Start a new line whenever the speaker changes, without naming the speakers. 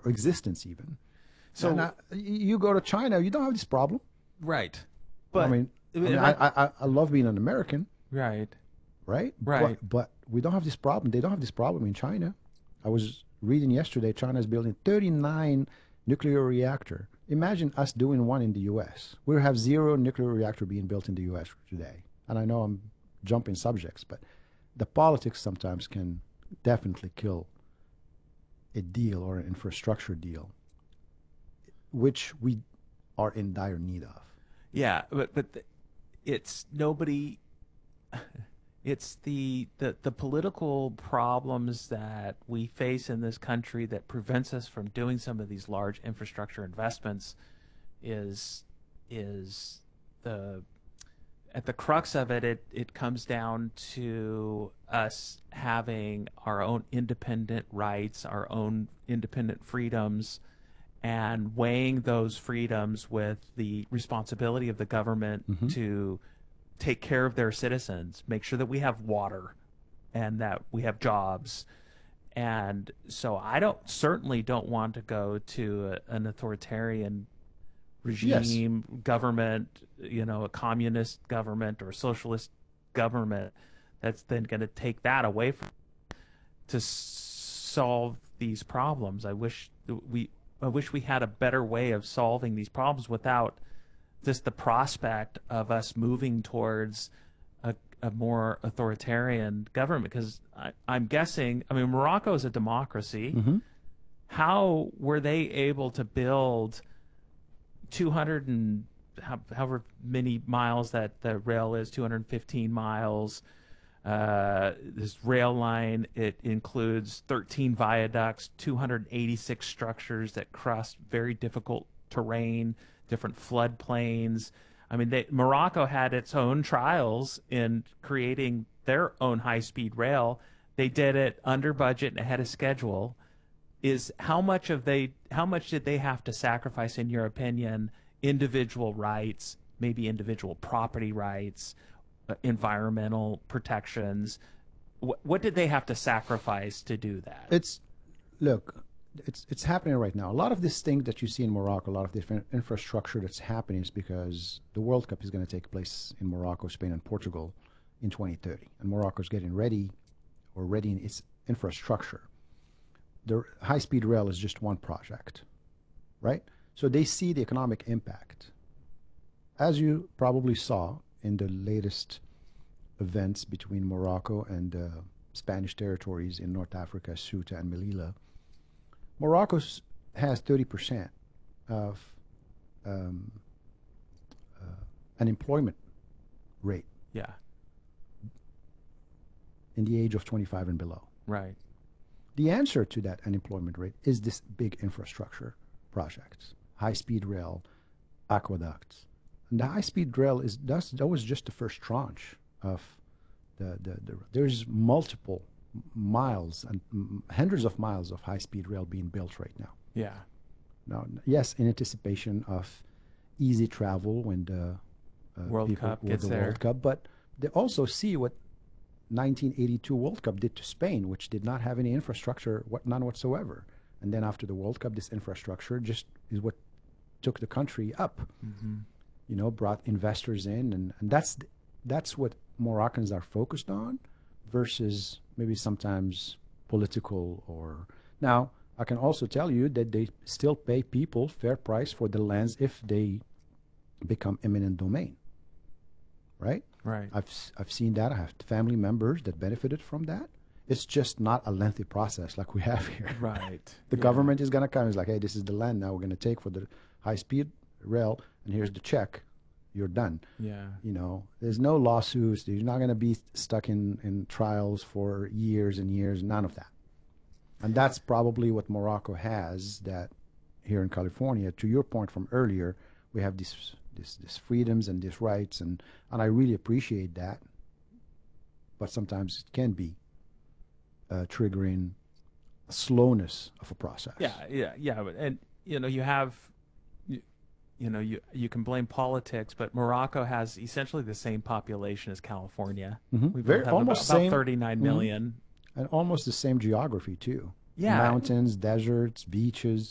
existence even.
So
and you go to China, you don't have this problem.
Right. But
I love being an American.
Right.
Right?
Right.
But we don't have this problem. They don't have this problem in China. I was reading yesterday, China is building 39 nuclear reactor. Imagine us doing one in the U.S. We have 0 nuclear reactor being built in the U.S. today. And I know I'm jumping subjects, but the politics sometimes can definitely kill a deal or an infrastructure deal, which we are in dire need of.
Yeah, but it's nobody. It's the political problems that we face in this country that prevents us from doing some of these large infrastructure investments is the at the crux of it, it comes down to us having our own independent rights, our own independent freedoms, and weighing those freedoms with the responsibility of the government to take care of their citizens, make sure that we have water and that we have jobs. And so I certainly don't want to go to an authoritarian regime, government, a communist government or a socialist government that's then going to take that away from to solve these problems. I wish we had a better way of solving these problems without just the prospect of us moving towards a more authoritarian government. Because I'm guessing, Morocco is a democracy. How were they able to build 200 and however many miles that the rail is, 215 miles, this rail line? It includes 13 viaducts, 286 structures that cross very difficult terrain, different floodplains. Morocco had its own trials in creating their own high-speed rail. They did it under budget and ahead of schedule. How much did they have to sacrifice, in your opinion, individual rights, maybe individual property rights, environmental protections? What did they have to sacrifice to do that?
It's happening right now. A lot of this thing that you see in Morocco, a lot of different infrastructure that's happening is because the World Cup is going to take place in Morocco, Spain, and Portugal in 2030. And Morocco is getting ready in its infrastructure. The high-speed rail is just one project, right? So they see the economic impact. As you probably saw in the latest events between Morocco and Spanish territories in North Africa, Ceuta and Melilla, Morocco has 30% of unemployment rate.
Yeah.
In the age of 25 and below.
Right.
The answer to that unemployment rate is this big infrastructure projects, high-speed rail, aqueducts. And the high-speed rail that was just the first tranche of there's multiple miles and hundreds of miles of high-speed rail being built right now.
Yeah.
Now, yes, in anticipation of easy travel when the
World Cup gets there.
World Cup, but they also see what 1982 World Cup did to Spain, which did not have any infrastructure, none whatsoever. And then after the World Cup, this infrastructure just is what took the country up. Brought investors in, and that's what Moroccans are focused on, versus maybe sometimes political or. Now, I can also tell you that they still pay people fair price for the lands if they become eminent domain. Right?
Right.
I've seen that. I have family members that benefited from that. It's just not a lengthy process like we have here.
Right.
The government is going to come. It's like, hey, this is the land now we're going to take for the high-speed rail, and here's the check. You're done.
Yeah.
There's no lawsuits. You're not going to be stuck in trials for years and years. None of that. And that's probably what Morocco has that here in California. To your point from earlier, we have these freedoms and these rights, and I really appreciate that. But sometimes it can be triggering a slowness of a process.
Yeah. And you have. You can blame politics, but Morocco has essentially the same population as California. We have about 39 million.
And almost the same geography, too.
Yeah.
Mountains, deserts, beaches.